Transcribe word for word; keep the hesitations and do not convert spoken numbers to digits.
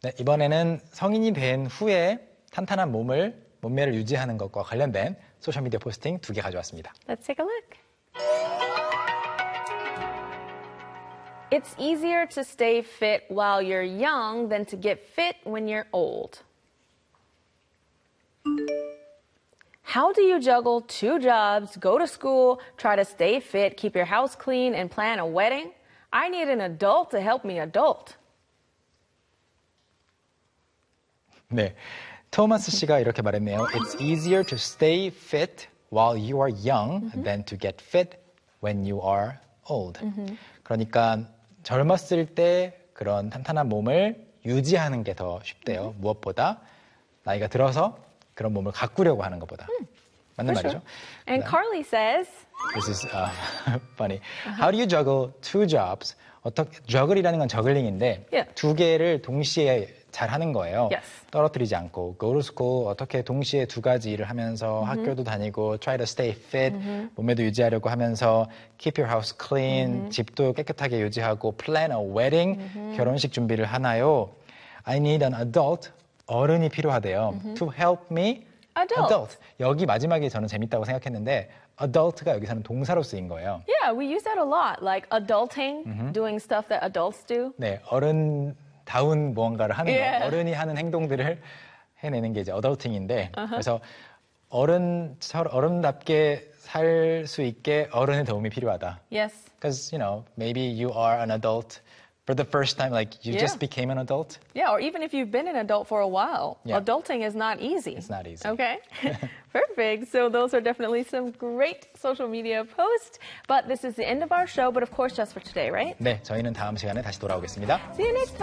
네, 이번에는 성인이 된 후에 탄탄한 몸을, 몸매를 유지하는 것과 관련된 소셜미디어 포스팅 두 개 가져왔습니다. Let's take a look. It's easier to stay fit while you're young than to get fit when you're old. How do you juggle two jobs, go to school, try to stay fit, keep your house clean, and plan a wedding? I need an adult to help me adult. 네, 토마스 씨가 이렇게 말했네요. It's easier to stay fit while you are young mm-hmm. than to get fit when you are old. Mm-hmm. 그러니까 젊었을 때 그런 탄탄한 몸을 유지하는 게 더 쉽대요. Mm-hmm. 무엇보다 나이가 들어서 그런 몸을 가꾸려고 하는 것보다. Mm, 맞는 말이죠. Sure. And Carly says, This is uh, funny. Uh-huh. How do you juggle two jobs? 어떻게 juggle이라는 건 저글링인데 yeah. 두 개를 동시에 잘 하는 거예요. Yes. 떨어뜨리지 않고 go to school 어떻게 동시에 두 가지 일을 하면서 mm-hmm. 학교도 다니고 try to stay fit mm-hmm. 몸매도 유지하려고 하면서 keep your house clean mm-hmm. 집도 깨끗하게 유지하고 plan a wedding mm-hmm. 결혼식 준비를 하나요? I need an adult 어른이 필요하대요. Mm-hmm. To help me adult. adult. 여기 마지막에 저는 재밌다고 생각했는데 adult가 여기서는 동사로 쓰인 거예요. Yeah, we use that a lot. Like adulting, mm-hmm. doing stuff that adults do. 네, 어른다운 무언가를 하는 yeah. 거, 어른이 하는 행동들을 해내는 게 이제 adulting인데 uh-huh. 그래서 어른 어른답게 살 수 있게 어른의 도움이 필요하다. Yes. Because you know, maybe you are an adult for the first time, like you yeah. just became an adult. Yeah, or even if you've been an adult for a while, yeah. adulting is not easy. It's not easy. Okay, perfect. So those are definitely some great social media posts. But this is the end of our show, but of course just for today, right? 네, 저희는 다음 시간에 다시 돌아오겠습니다. See you next time.